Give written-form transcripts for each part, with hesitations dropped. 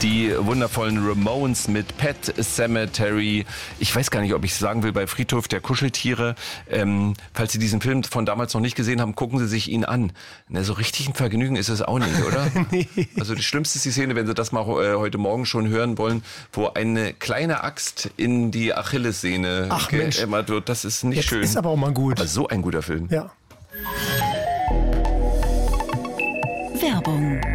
Die wundervollen Ramones mit Pet Sematary. Ich weiß gar nicht, ob ich sagen will, bei Friedhof der Kuscheltiere. Falls Sie diesen Film von damals noch nicht gesehen haben, gucken Sie sich ihn an. Na, so richtig ein Vergnügen ist es auch nicht, oder? Nee. Also das Schlimmste ist die Szene, wenn Sie das mal heute Morgen schon hören wollen, wo eine kleine Axt in die Achillessehne gehämmert wird. Das ist nicht schön. Ist aber auch mal gut. Aber so ein guter Film. Ja. Werbung.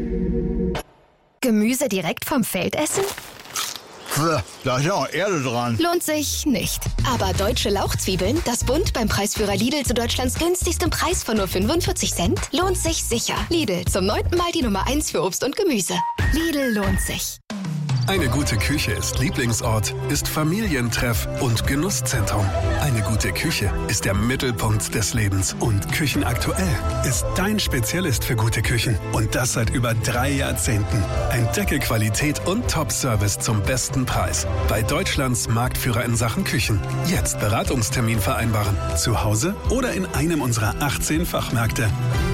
Gemüse direkt vom Feld essen? Da ist ja auch Erde dran. Lohnt sich nicht. Aber deutsche Lauchzwiebeln, das Bund beim Preisführer Lidl zu Deutschlands günstigstem Preis von nur 45 Cent, lohnt sich sicher. Lidl, zum 9. Mal die Nummer 1 für Obst und Gemüse. Lidl lohnt sich. Eine gute Küche ist Lieblingsort, ist Familientreff und Genusszentrum. Eine gute Küche ist der Mittelpunkt des Lebens. Und Küchenaktuell ist dein Spezialist für gute Küchen. Und das seit über 3 Jahrzehnten. Entdecke Qualität und Top-Service zum besten Preis. Bei Deutschlands Marktführer in Sachen Küchen. Jetzt Beratungstermin vereinbaren. Zu Hause oder in einem unserer 18 Fachmärkte.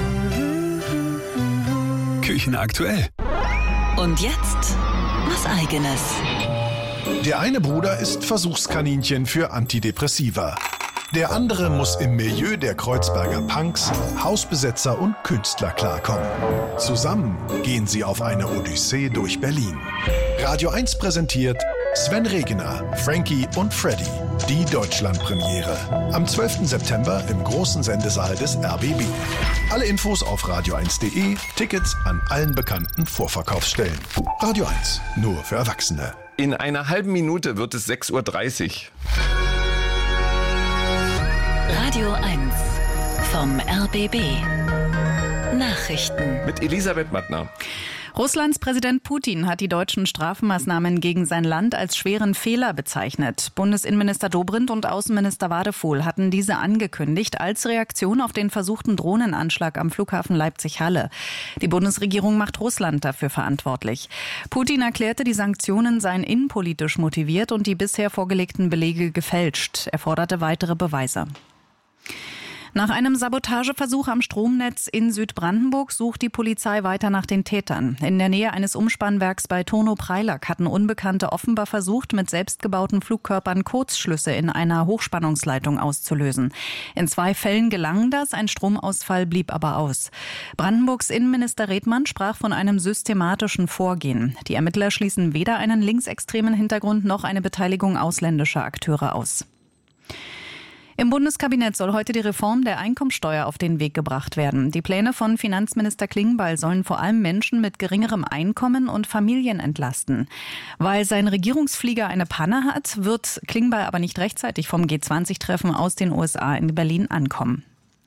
Küchenaktuell. Und jetzt was Eigenes. Der eine Bruder ist Versuchskaninchen für Antidepressiva. Der andere muss im Milieu der Kreuzberger Punks, Hausbesetzer und Künstler klarkommen. Zusammen gehen sie auf eine Odyssee durch Berlin. Radio 1 präsentiert Sven Regener, Frankie und Freddy. Die Deutschlandpremiere. Am 12. September im großen Sendesaal des RBB. Alle Infos auf radio1.de, Tickets an allen bekannten Vorverkaufsstellen. Radio 1, nur für Erwachsene. In einer halben Minute wird es 6:30 Uhr. Radio 1 vom RBB. Nachrichten. Mit Elisabeth Mattner. Russlands Präsident Putin hat die deutschen Strafmaßnahmen gegen sein Land als schweren Fehler bezeichnet. Bundesinnenminister Dobrindt und Außenminister Wadephol hatten diese angekündigt als Reaktion auf den versuchten Drohnenanschlag am Flughafen Leipzig-Halle. Die Bundesregierung macht Russland dafür verantwortlich. Putin erklärte, die Sanktionen seien innenpolitisch motiviert und die bisher vorgelegten Belege gefälscht. Er forderte weitere Beweise. Nach einem Sabotageversuch am Stromnetz in Südbrandenburg sucht die Polizei weiter nach den Tätern. In der Nähe eines Umspannwerks bei Turnow-Preilack hatten Unbekannte offenbar versucht, mit selbstgebauten Flugkörpern Kurzschlüsse in einer Hochspannungsleitung auszulösen. In 2 Fällen gelang das, ein Stromausfall blieb aber aus. Brandenburgs Innenminister Redmann sprach von einem systematischen Vorgehen. Die Ermittler schließen weder einen linksextremen Hintergrund noch eine Beteiligung ausländischer Akteure aus. Im Bundeskabinett soll heute die Reform der Einkommensteuer auf den Weg gebracht werden. Die Pläne von Finanzminister Klingbeil sollen vor allem Menschen mit geringerem Einkommen und Familien entlasten. Weil sein Regierungsflieger eine Panne hat, wird Klingbeil aber nicht rechtzeitig vom G20-Treffen aus den USA in Berlin ankommen.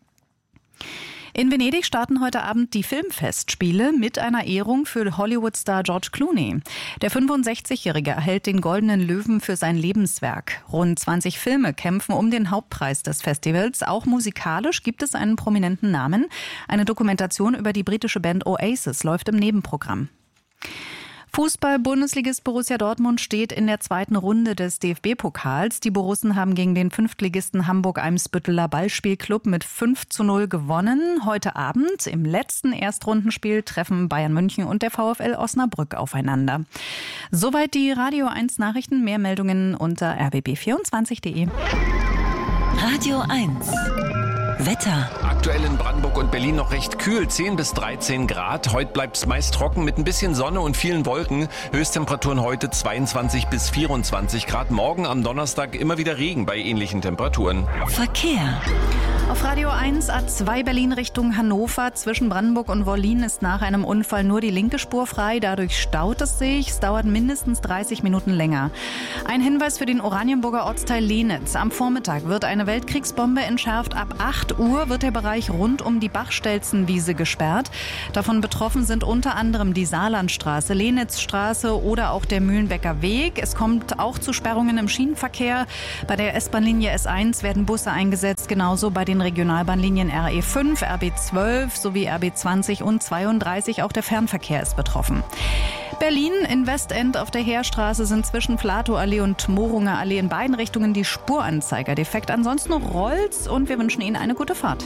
In Venedig starten heute Abend die Filmfestspiele mit einer Ehrung für Hollywood-Star George Clooney. Der 65-Jährige erhält den Goldenen Löwen für sein Lebenswerk. Rund 20 Filme kämpfen um den Hauptpreis des Festivals. Auch musikalisch gibt es einen prominenten Namen. Eine Dokumentation über die britische Band Oasis läuft im Nebenprogramm. Fußball-Bundesligist Borussia Dortmund steht in der 2. Runde des DFB-Pokals. Die Borussen haben gegen den 5. Hamburg-Eimsbütteler Ballspielclub mit 5:0 gewonnen. Heute Abend im letzten Erstrundenspiel treffen Bayern München und der VfL Osnabrück aufeinander. Soweit die Radio 1 Nachrichten. Mehr Meldungen unter rbb24.de. Radio 1 Wetter. Aktuell in Brandenburg und Berlin noch recht kühl, 10 bis 13 Grad. Heute bleibt es meist trocken mit ein bisschen Sonne und vielen Wolken. Höchsttemperaturen heute 22 bis 24 Grad. Morgen am Donnerstag immer wieder Regen bei ähnlichen Temperaturen. Verkehr. Auf Radio 1 A2 Berlin Richtung Hannover. Zwischen Brandenburg und Wollin ist nach einem Unfall nur die linke Spur frei. Dadurch staut es sich. Es dauert mindestens 30 Minuten länger. Ein Hinweis für den Oranienburger Ortsteil Lehnitz. Am Vormittag wird eine Weltkriegsbombe entschärft. Ab 8 Uhr wird der Bereich rund um die Bachstelzenwiese gesperrt. Davon betroffen sind unter anderem die Saarlandstraße, Lenitzstraße oder auch der Mühlenbecker Weg. Es kommt auch zu Sperrungen im Schienenverkehr. Bei der S-Bahn-Linie S1 werden Busse eingesetzt, genauso bei den Regionalbahnlinien RE5, RB12 sowie RB20 und 32. Auch der Fernverkehr ist betroffen. Berlin in Westend auf der Heerstraße sind zwischen Flatow-Allee und Morunger Allee in beiden Richtungen die Spuranzeiger defekt. Ansonsten rollt's und wir wünschen Ihnen eine gute Fahrt.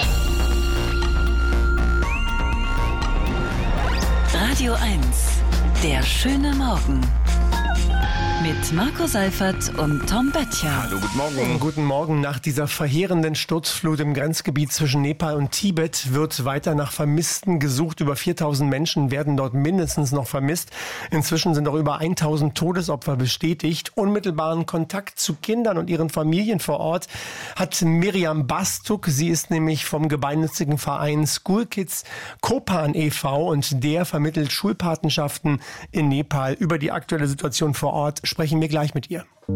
Radio 1 Der schöne Morgen. Mit Marco Seifert und Tom Böttcher. Hallo, guten Morgen. Guten Morgen. Nach dieser verheerenden Sturzflut im Grenzgebiet zwischen Nepal und Tibet wird weiter nach Vermissten gesucht. Über 4000 Menschen werden dort mindestens noch vermisst. Inzwischen sind auch über 1000 Todesopfer bestätigt. Unmittelbaren Kontakt zu Kindern und ihren Familien vor Ort hat Miriam Bastuk. Sie ist nämlich vom gemeinnützigen Verein School Kids Kopan e.V. und der vermittelt Schulpatenschaften in Nepal. Über die aktuelle Situation vor Ort sprechen wir gleich mit ihr.